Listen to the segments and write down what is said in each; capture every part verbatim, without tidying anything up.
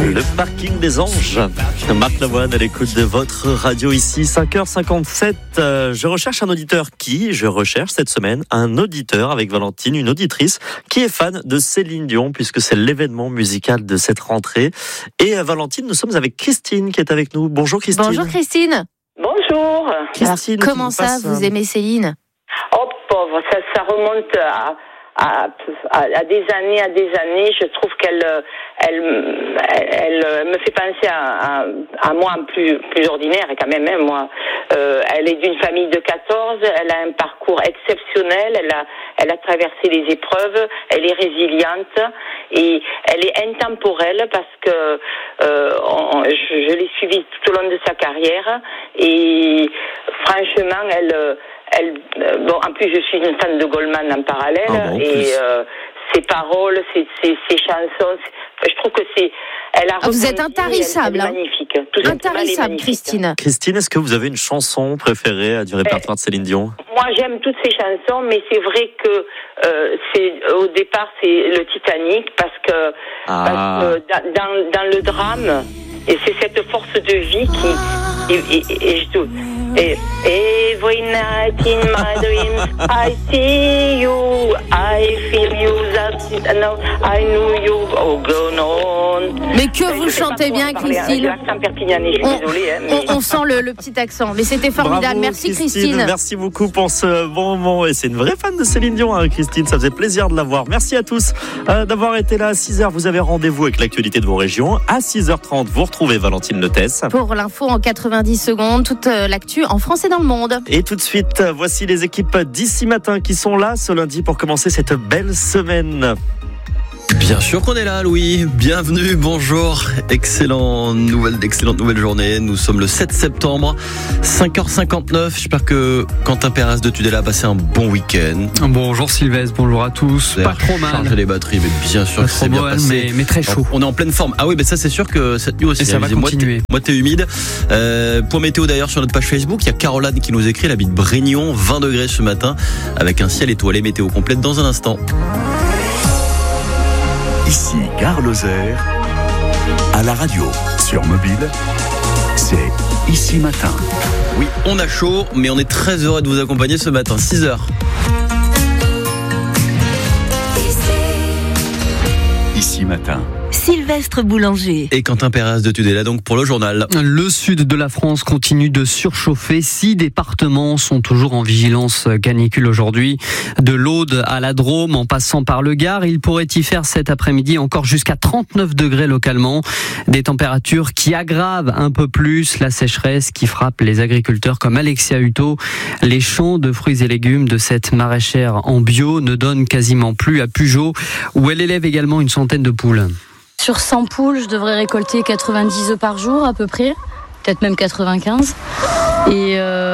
Le parking des anges. Marc Lavoine à l'écoute de votre radio ici, cinq heures cinquante-sept. Euh, je recherche un auditeur qui, je recherche cette semaine un auditeur avec Valentine, une auditrice qui est fan de Céline Dion puisque c'est l'événement musical de cette rentrée. Et euh, Valentine, nous sommes avec Christine qui est avec nous. Bonjour Christine. Bonjour Christine. Bonjour. Christine, Alors, comment ça, vous aimez Céline? Oh pauvre, ça, ça remonte à, à, à, à des années, à des années. Je trouve qu'elle, elle, elle, elle me fait penser à, à, à moi plus, plus ordinaire quand même. Hein, moi, euh, elle est d'une famille de quatorze. Elle a un parcours exceptionnel. Elle a, elle a traversé les épreuves. Elle est résiliente et elle est intemporelle parce que euh, on, je, je l'ai suivie tout au long de sa carrière et franchement, elle. Elle, bon, en plus, je suis une fan de Goldman en parallèle ah bon, et euh, ses paroles, ses, ses, ses chansons, je trouve que c'est. Elle a ah, vous êtes intarissable, elle, elle est magnifique. Tout intarissable, magnifique. Christine. Christine, est-ce que vous avez une chanson préférée du répertoire de Céline Dion? Moi, j'aime toutes ces chansons, mais c'est vrai que euh, c'est au départ c'est le Titanic parce que, ah. parce que dans, dans, dans le drame, et c'est cette force de vie qui et, et, et, et je trouve. Et, every night in my dreams, I see you, I feel you, that no, I know you, oh go on. Mais que vous chantez bien, Christine. On, on, on sent le, le petit accent, mais c'était formidable. Bravo, merci Christine. Christine. Merci beaucoup pour ce bon moment. Et c'est une vraie fan de Céline Dion, hein, Christine. Ça faisait plaisir de la voir. Merci à tous euh, d'avoir été là à six heures. Vous avez rendez-vous avec l'actualité de vos régions. À six heures trente, vous retrouvez Valentine Letès. Pour l'info en quatre-vingt-dix secondes, toute euh, l'actu en France et dans le monde. Et tout de suite, voici les équipes d'ici matin qui sont là ce lundi pour commencer cette belle semaine. Bien sûr qu'on est là, Louis. Bienvenue, bonjour. Excellent nouvelle, excellente nouvelle journée. Nous sommes le sept septembre, cinq heures cinquante-neuf. J'espère que Quentin Perras de Tudela a passé un bon week-end. Bonjour Sylvestre, bonjour à tous. Pas trop mal. Chargé les batteries, mais bien sûr pas que c'est bien mal, passé. Mais, mais très chaud. On est en pleine forme. Ah oui, mais ça c'est sûr que cette nuit aussi. Et ça va continuer. Moitié humide. Euh, point météo d'ailleurs sur notre page Facebook. Il y a Caroline qui nous écrit, elle habite Brignon, vingt degrés ce matin, avec un ciel étoilé. Météo complète dans un instant. Ici Gare Lozère, à la radio, sur mobile, c'est Ici Matin. Oui, on a chaud, mais on est très heureux de vous accompagner ce matin, six heures. Ici Matin. Sylvestre Boulanger. Et Quentin Perras de Tudela donc pour le journal. Le sud de la France continue de surchauffer. Six départements sont toujours en vigilance canicule aujourd'hui. De l'Aude à la Drôme en passant par le Gard, il pourrait y faire cet après-midi encore jusqu'à trente-neuf degrés localement. Des températures qui aggravent un peu plus la sécheresse qui frappe les agriculteurs comme Alexia Hutto. Les champs de fruits et légumes de cette maraîchère en bio ne donnent quasiment plus à Pugeot, où elle élève également une centaine de poules. Sur cent poules, je devrais récolter quatre-vingt-dix œufs par jour à peu près, peut-être même quatre-vingt-quinze. Et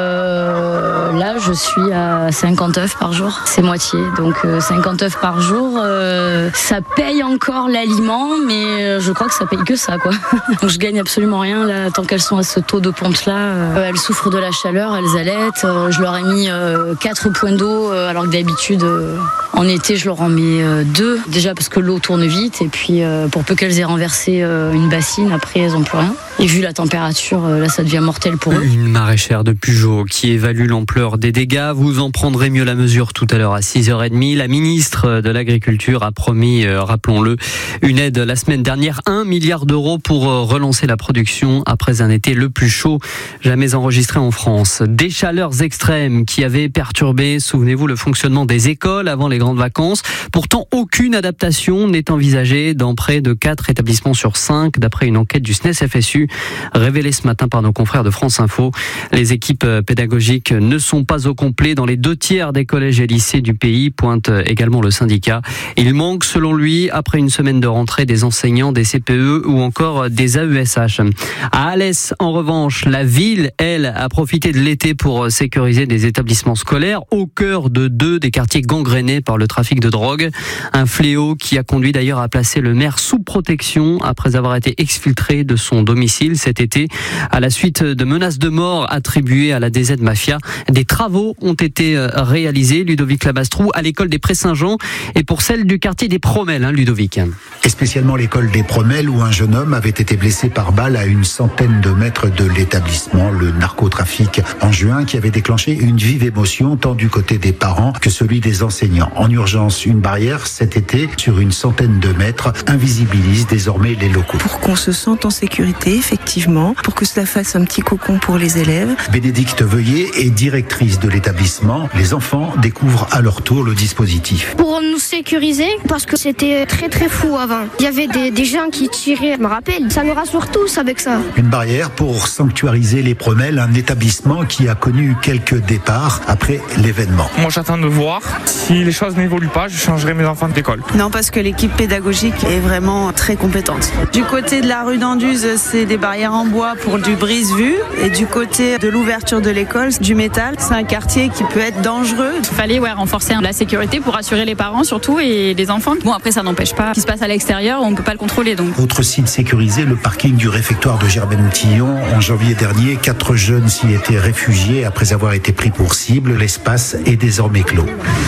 euh, là, je suis à cinquante œufs par jour, c'est moitié. Donc euh, cinquante œufs par jour, euh, ça paye encore l'aliment, mais je crois que ça paye que ça, quoi. Donc je gagne absolument rien là, tant qu'elles sont à ce taux de ponte-là. Euh, elles souffrent de la chaleur, elles allaitent. Euh, je leur ai mis euh, quatre points d'eau, euh, alors que d'habitude, euh, en été, je leur en mets euh, deux. Déjà parce que l'eau tourne vite, et puis euh, pour peu qu'elles aient renversé euh, une bassine, après elles n'ont plus rien. Et vu la température, euh, là, ça devient mortel pour eux. Une maraîchère de Pugeot qui évalue l'ampleur des dégâts. Vous en prendrez mieux la mesure tout à l'heure à six heures trente. La ministre de l'Agriculture a promis, euh, rappelons-le, une aide la semaine dernière, un milliard d'euros pour euh, relancer la production après un été le plus chaud jamais enregistré en France. Des chaleurs extrêmes qui avaient perturbé, souvenez-vous, le fonctionnement des écoles avant les grandes vacances. Pourtant, aucune adaptation n'est envisagée dans près de quatre établissements sur cinq, d'après une enquête du S N E S F S U révélée ce matin par nos confrères de France Info. Les équipes pédagogiques ne sont pas au complet dans les deux tiers des collèges et lycées du pays, pointe également le syndicat. Il manque, selon lui, après une semaine de rentrée, des enseignants, des C P E ou encore des A E S H. À Alès, en revanche, la ville, elle, a profité de l'été pour sécuriser des établissements scolaires au cœur de deux des quartiers gangrénés par le trafic de drogue. Un fléau qui a conduit d'ailleurs à placer le maire sous protection après avoir été exfiltré de son domicile domicile cet été à la suite de menaces de mort attribuées à la D Z Mafia. Des travaux ont été réalisés, Ludovic Labastrou, à l'école des Prés-Saint-Jean et pour celle du quartier des Promelles, hein, Ludovic. Et spécialement l'école des Promelles où un jeune homme avait été blessé par balle à une centaine de mètres de l'établissement. Le narcotrafic en juin qui avait déclenché une vive émotion tant du côté des parents que celui des enseignants. En urgence, une barrière cet été sur une centaine de mètres invisibilise désormais les locaux. Pour qu'on se sente en sécurité, effectivement, pour que cela fasse un petit cocon pour les élèves. Bénédicte Veuillet est directrice de l'établissement. Les enfants découvrent à leur tour le dispositif. Pour nous sécuriser, parce que c'était très très fou avant. Il y avait des, des gens qui tiraient, je me rappelle. Ça nous rassure tous avec ça. Une barrière pour sanctuariser les Promelles, un établissement qui a connu quelques départs après l'événement. Moi j'attends de voir. Si les choses n'évoluent pas, je changerai mes enfants d'école. Non, parce que l'équipe pédagogique est vraiment très compétente. Du côté de la rue d'Anduze, c'est des barrières en bois pour du brise-vue. Et du côté de l'ouverture de l'école, du métal. C'est un quartier qui peut être dangereux. Il fallait ouais, renforcer la sécurité pour assurer les parents surtout et les enfants. Bon, après ça n'empêche pas ce qui se passe à l'extérieur, on ne peut pas le contrôler. Donc. Autre site sécurisé, le parking du réfectoire de Germaine-Outillon. En janvier dernier, quatre jeunes s'y étaient réfugiés après avoir été pris pour cible. L'espace est désormais clos.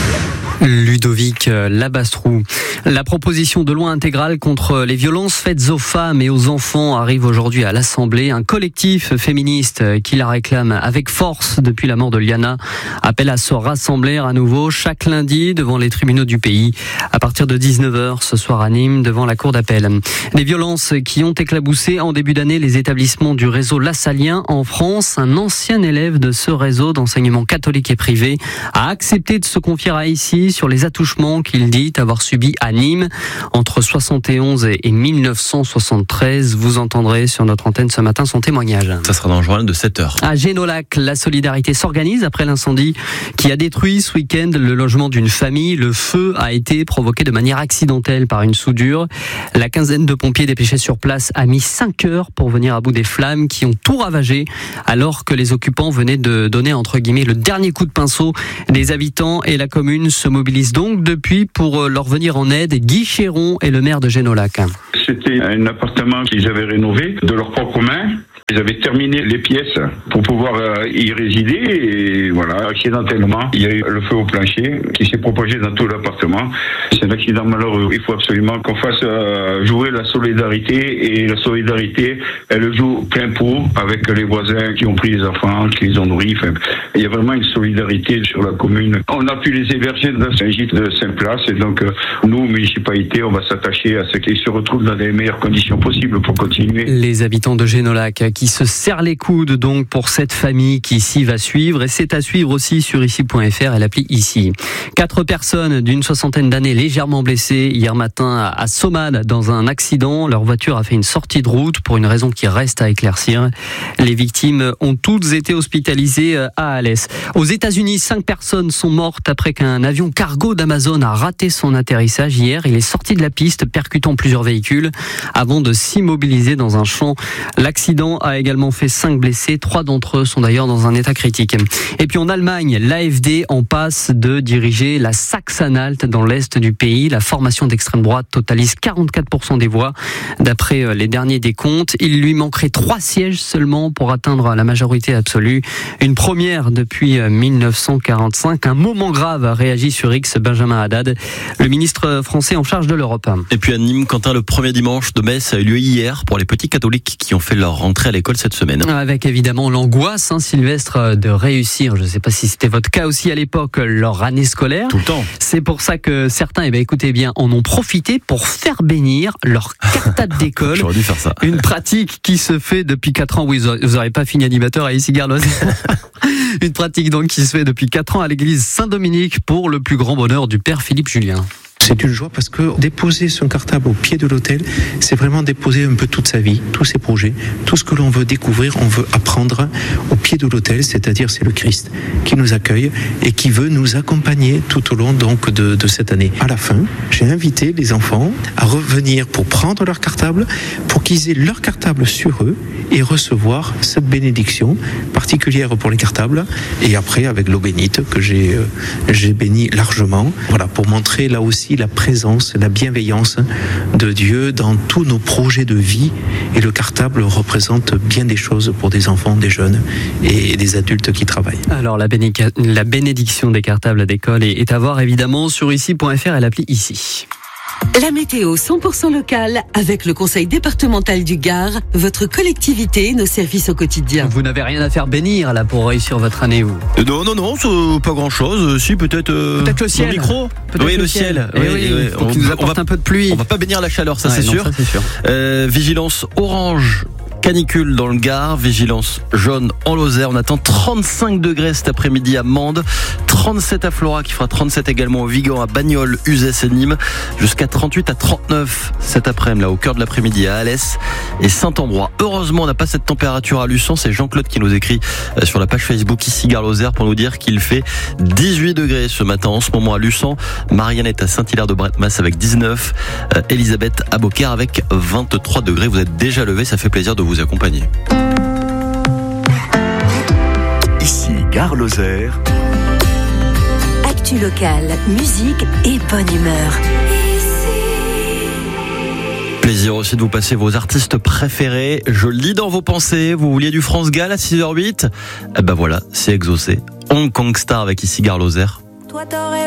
Ludovic Labastrou. La proposition de loi intégrale contre les violences faites aux femmes et aux enfants arrive aujourd'hui à l'Assemblée. Un collectif féministe qui la réclame avec force depuis la mort de Liana appelle à se rassembler à nouveau chaque lundi devant les tribunaux du pays à partir de dix-neuf heures ce soir à Nîmes devant la cour d'appel. Les violences qui ont éclaboussé en début d'année les établissements du réseau Lassalien en France. Un ancien élève de ce réseau d'enseignement catholique et privé a accepté de se confier à ici sur les attouchements qu'il dit avoir subis à Nîmes entre soixante et onze et mille neuf cent soixante-treize. Vous entendrez sur notre antenne ce matin son témoignage. Ça sera dans le journal de sept heures. À Génolac, la solidarité s'organise après l'incendie qui a détruit ce week-end le logement d'une famille. Le feu a été provoqué de manière accidentelle par une soudure. La quinzaine de pompiers dépêchés sur place a mis cinq heures pour venir à bout des flammes qui ont tout ravagé alors que les occupants venaient de donner entre guillemets le dernier coup de pinceau. Les habitants et la commune se mobilisent donc depuis pour leur venir en aide. Guy Chéron est le maire de Génolac. C'était un appartement qu'ils avaient rénové de leurs propres mains. Ils avaient terminé les pièces pour pouvoir euh, y résider et voilà, accidentellement, il y a eu le feu au plancher qui s'est propagé dans tout l'appartement. C'est un accident malheureux. Il faut absolument qu'on fasse euh, jouer la solidarité et la solidarité, elle joue plein pot avec les voisins qui ont pris les enfants, qui les ont nourris. Enfin, il y a vraiment une solidarité sur la commune. On a pu les héberger dans un gîte de cinq places et donc euh, nous, municipalité, on va s'attacher à ce qu'ils se retrouvent dans les meilleures conditions possibles pour continuer. Les habitants de Génolac qui se serrent les coudes donc pour cette famille qui ici va suivre et c'est à suivre aussi sur ici point f r et l'appli Ici. Quatre personnes d'une soixantaine d'années légèrement blessées hier matin à Sommade dans un accident. Leur voiture a fait une sortie de route pour une raison qui reste à éclaircir. Les victimes ont toutes été hospitalisées à Alès. Aux États-Unis, cinq personnes sont mortes après qu'un avion cargo d'Amazon a raté son atterrissage hier. Il est sorti de la piste percutant plusieurs véhicules avant de s'immobiliser dans un champ. L'accident a également fait cinq blessés. Trois d'entre eux sont d'ailleurs dans un état critique. Et puis en Allemagne, l'A F D en passe de diriger la Saxe-Anhalt dans l'est du pays. La formation d'extrême droite totalise quarante-quatre pour cent des voix. D'après les derniers décomptes, il lui manquerait trois sièges seulement pour atteindre la majorité absolue. Une première depuis mille neuf cent quarante-cinq. Un moment grave a réagi sur X Benjamin Haddad, le ministre français en charge de l'Europe. Et puis à Nîmes, Quentin, le premier dimanche de messe a eu lieu hier pour les petits catholiques qui ont fait leur rentrée à l'école cette semaine. Avec évidemment l'angoisse, hein, Sylvestre, de réussir, je ne sais pas si c'était votre cas aussi à l'époque, leur année scolaire. Tout le temps. C'est pour ça que certains, eh bien, écoutez bien, en ont profité pour faire bénir leur cartable d'école. J'aurais dû faire ça. Une pratique qui se fait depuis quatre ans. Oui, vous n'aurez pas fini animateur à Issy-Garloise. Une pratique donc qui se fait depuis quatre ans à l'église Saint-Dominique pour le plus grand bonheur du père Philippe Julien. C'est une joie parce que déposer son cartable au pied de l'autel, c'est vraiment déposer un peu toute sa vie, tous ses projets, tout ce que l'on veut découvrir, on veut apprendre au pied de l'autel, c'est-à-dire c'est le Christ qui nous accueille et qui veut nous accompagner tout au long donc de, de cette année. À la fin, j'ai invité les enfants à revenir pour prendre leur cartable, pour qu'ils aient leur cartable sur eux et recevoir cette bénédiction particulière pour les cartables. Et après, avec l'eau bénite que j'ai, euh, j'ai béni largement, voilà, pour montrer là aussi la présence, la bienveillance de Dieu dans tous nos projets de vie. Et le cartable représente bien des choses pour des enfants, des jeunes et des adultes qui travaillent. Alors la, bénédic- la bénédiction des cartables d'école est, est à voir évidemment sur ici point f r et l'appli Ici. La météo cent pour cent locale avec le conseil départemental du Gard, votre collectivité, nos services au quotidien. Vous n'avez rien à faire bénir là pour réussir votre année, vous? Euh, Non, non, non, c'est pas grand chose. Si, peut-être. Euh, Peut-être le ciel. Mon micro. Peut-être oui, le le ciel. ciel. Eh Oui, oui, oui, faut qu'il nous apporte va, un peu de pluie. On va pas bénir la chaleur, ça Ouais, c'est non, sûr. ça, c'est sûr. Euh, vigilance orange. Canicule dans le Gard, vigilance jaune en Lozère. On attend trente-cinq degrés cet après-midi à Mende, trente-sept à Florac, qui fera trente-sept également au Vigan, à Bagnols, Uzès et Nîmes, jusqu'à trente-huit à trente-neuf cet après-midi, là, au cœur de l'après-midi à Alès et Saint-Ambrois. Heureusement, on n'a pas cette température à Luçon. C'est Jean-Claude qui nous écrit sur la page Facebook Ici Gare Lozère pour nous dire qu'il fait dix-huit degrés ce matin en ce moment à Luçon. Marianne est à Saint-Hilaire de Bretmas avec dix-neuf, euh, Elisabeth à Beaucaire avec vingt-trois degrés. Vous êtes déjà levé, ça fait plaisir de vous accompagner. Ici Gare Lozère. Actu locale, musique et bonne humeur. Plaisir aussi de vous passer vos artistes préférés. Je lis dans vos pensées. Vous vouliez du France Gall à six heures huit? Eh ben voilà, c'est exaucé. Hong Kong Star avec Ici Gare Lozère. Toi, t'aurais